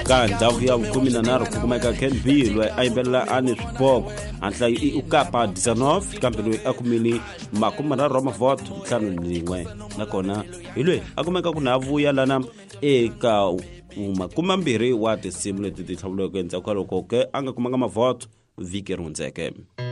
ka ndhawu ya 13 ku kumeka Ken B loyi a yimbelela a ni swibogo antla u kapa 19 kambe loyi a kumile 30 mavoto 51 nakona hi loyi a kumeka ku na vuya lana eka 20 wa tinsimu leti ti hlawuliweke endzhaku ka loko ke a nga kumanga mavoto vhiki rin'we ndzeke.